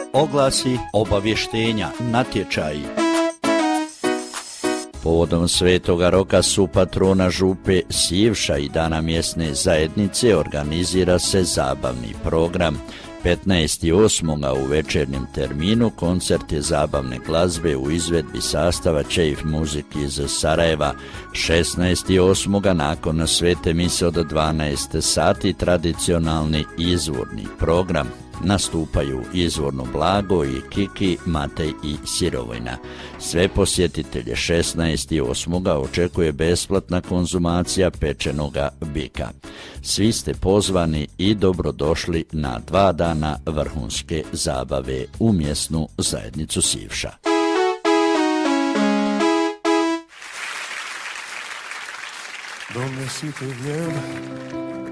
Oglasi, obavještenja, natječaji. Povodom Svetoga Roka supatrona župe Sivša i dana mjesne zajednice organizira se zabavni program. 15.8. u večernjem terminu koncert je zabavne glazbe u izvedbi sastava Čejf Muzik iz Sarajeva. 16.8. nakon svete mise od 12 sati tradicionalni izvorni program. Nastupaju Izvorno Blago i Kiki, Matej i Sirovojna. Sve posjetitelje 16.8. očekuje besplatna konzumacija pečenoga bika. Svi ste pozvani i dobrodošli na 2 dana vrhunske zabave u mjesnu zajednicu Sivša. Donesite gnjev